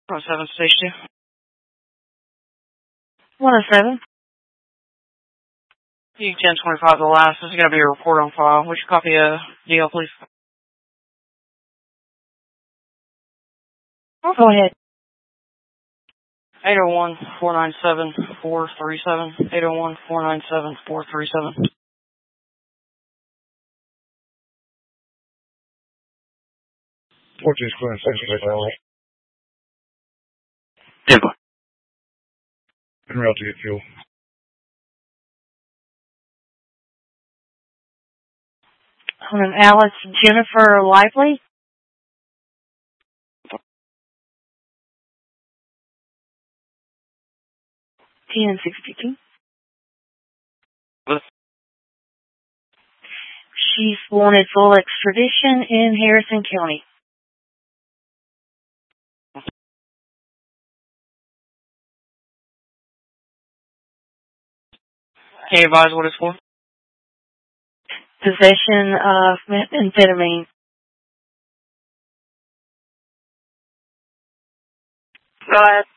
107, stage 2. 107. You 1025 the last. This is going to be a report on file. Would you copy a DL, please? Go ahead. 801-497-437. 801-497-437. Portuguese Clearance, Denver. en route to get fuel. Alice Jennifer Lively. TN62. What? She's wanted full extradition in Harrison County. Can you advise what it's for? Possession of methamphetamine. Go ahead.